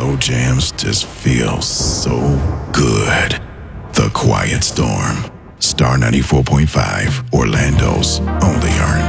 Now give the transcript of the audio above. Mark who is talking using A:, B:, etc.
A: slow jams just feel so good. The Quiet Storm. Star 94.5, Orlando's only R&B.